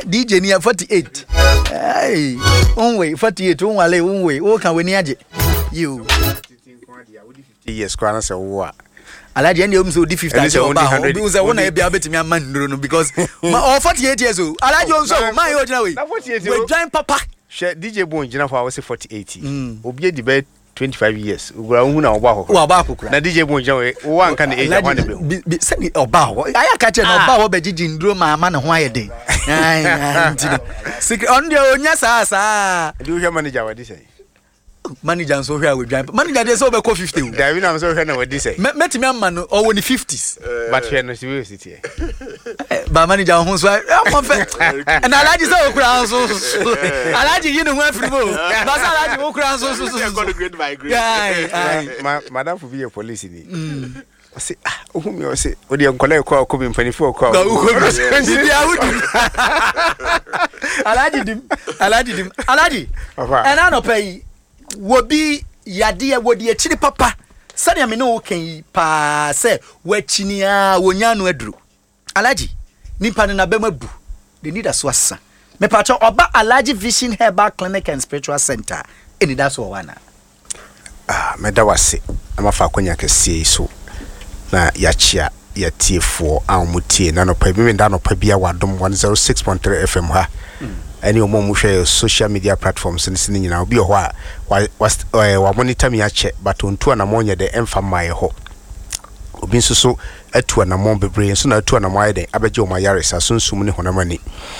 DJ ni 48 hey onwe 48 onwale onwe o kan we ni age you 50 years kwana se wo a alaji ene o mso di 50 se oba obi unse wona e bia betimi ama nduro no because o 48 years o alaji onso man yo jina we we join papa she DJ Bon jina for was 48 obi di be 25 years ugura hu na oba akokura oba akokura na DJ Bon jina we wo anka na age one be sani oba ho aya ka che na oba ho be jiji nduro ma ama na ho ayede ntino secret on the onya sa do you manager what say manager so hwe awedwan manager dey so be call 50 David na so hwe na what say metimi amma no o woni 50s but hwe no we sit here ba manager ho so amonfe na alaji so okura so alaji yi no ho afiribo ba sa alaji okura so grade by grade madam for be a police ni I say ohumi o say odi enkola ekwa ko bi mpanifo ko bibi awudi alaji ena no pay wobi yade wodi akiri papa sani me no kan pa se wachini a wonya no aduru alaji nipa na bemabu they need aswasa me pacho oba Alaji Vision Herbal Clinic and Spiritual Center eni da so wana me da wase amafa akonya kese so na yachia yatiefo amutie na no pa bi nda no pa bia wadom 106.3 FM ha any omo share social media platforms ni nyina obi ho a wa monitor me ache but ontu na monye de emfa mai ho obi nso atu na mon bebre nso na atu na mo ayede abeje o mayaresa sunsum ni honamani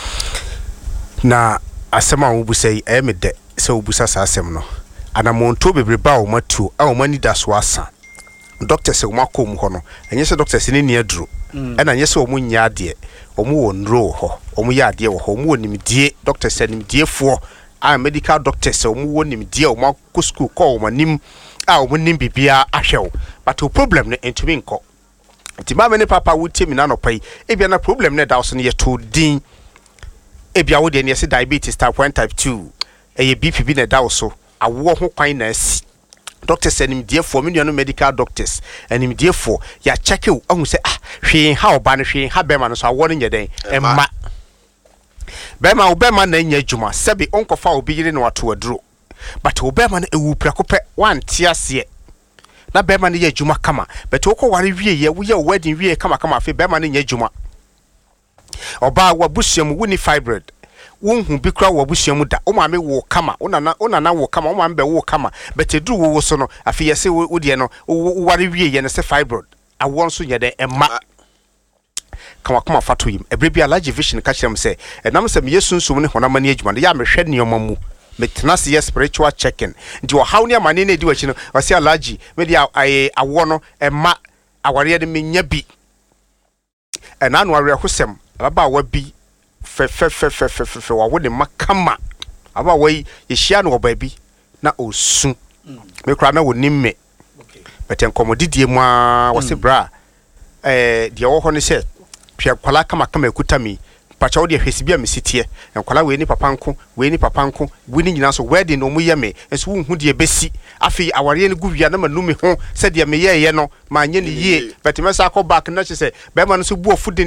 na asema wo busai emede se obusa sa asem no ana monto bebre ba o matu a o mani da so asa doctor se o makom ho no enye se doctor se ni ne aduro ena nye se o mu nya ade o mu wonro ho o mu ya ade wo ho o mu onimdie doctor se nimdie fo a medical doctor se o mu wonimdie o maku school ko o manim a o mu nim bibia ahwew but o problem no entumi nko ti ba me ne papa wutie mi na no pai e bia na problem ne da so ne yeto din e bia wo de ne se diabetes type 1 type 2 e ye BP bi ne da so awo ho kwan na asi doctors and therefore many medical doctors and therefore ya check you on say hwe ha oba no hwe ha bema no so awon nye den emma bema obema na nya adwuma sebi onkofa obi yire no wato aduro but obema no ewu prakope wan tiase na bema no ye adwuma kama but okọ ware wie ye wo ye wedding wie kama afi bema no nya adwuma oba wabusiam wuni fibroid wonhu bi kra wabusiam da o maame wo kama onana wo kama o maame be wo kama betedru wo so no afi yese wo de no ware wie ye ne se fibroid awon so nya de emma kama fato yim ebrebi Alaji Vision ka kyerem se enam se me yesunsum ne honamani adwuma ya me hwɛ ne omamu metena se spiritual checking nti o haw ne amane na di wachi no wase Alaji me dia awo no emma aware de menya bi ena no awre hosem baba wa bi fe wa wode makama aba wai yehia no oba bi na osu me kra na wonimme beten komodidie mu a wase bra de wo ho ne se hwe kwala kama ekutami pacha wo de hwesibia mesitie enkwala we ni papanko we ni nyina so wedding no mu ye me enso wo hu de besi afi aware ne guwia na manumi ho se de me ye no ma nye ne yie betemesa akọ back na che se be ma no so bu ofu din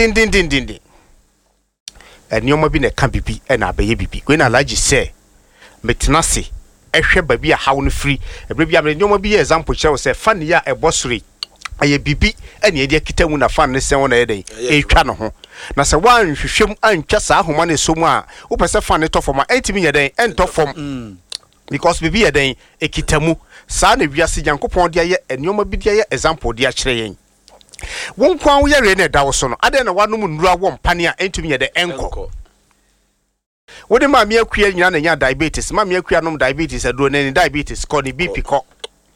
enioma bi na ka bibi na abaye bibi kwe na Alaji se metena se ehwe babi a hawo no free ebre bi amre enioma bi ye example che wo se fan ya ebosuri aye bibi ene ye de kitamu na fan ne se wona ye den etwa no ho na se wan hwehwem antwa sa ahoma ne so mu a wo pese fan ne tofom a entimi ye den entofom because bibi ye den ekitamu sa na wiase Yankopon de ye enioma bi de ye example de a kire yen won kwan wo yare ne da wo so no ade na wanom nnura wo mpane a entumi ye de enko wode ma me akua nyina na nya diabetes ma me akua nom diabetes aduro na ni diabetes ko ni BP ko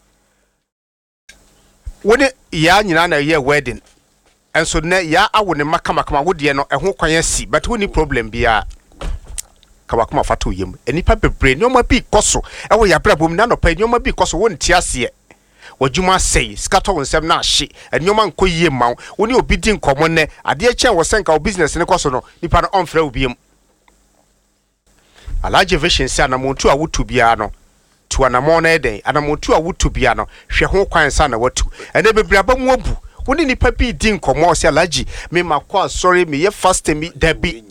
wode ya nyina na ye wedding enso ne ya awo ne makama wode no eho kwan asi but woni problem bia kama fato yem enipa bebre ne oma bi koso ewo ya brabom na no pa ne oma bi koso won ti ase wajuma say scatter wonsem na hye enioma nko yie mawo woni obi di nkomo ne ade chen wo senka o business ne koso no nipa no onfra obiem Alaji Vision say na montu awutu bia no tu anamo na eden anamontu awutu bia no hwe ho kwan sa na watu ene bebraba mu abu woni nipa bi di nkomo say Alaji me makwa sorry me ye fast me dabi